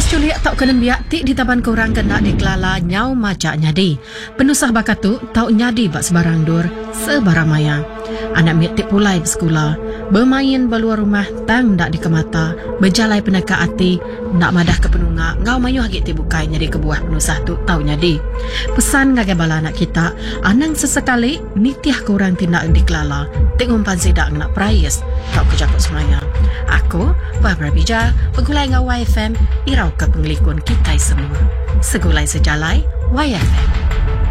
culik tak kena biak tik di taban korang kena dikelala nyau macak nyadi. Penusah bakatu tau nyadi bak sebarang dur sebarang maya. Anak miak tik pulai bersekolah, bermain beluar rumah tang dak dikemata, berjalai peneka hati, nak madah ke penunga, ngau mayu hagit tik bukai nyadi kebuah penusah tu tau nyadi. Pesan ngagai bala anak kita, anang sesekali nitiah korang tindak dikelala, tik umpan sidak nak prayas, tau kejakut semaya. Aku, Barbara Bija, pegulai ngau YFM, irau ke penglikun kita semua. Segulai sejalai, YFM.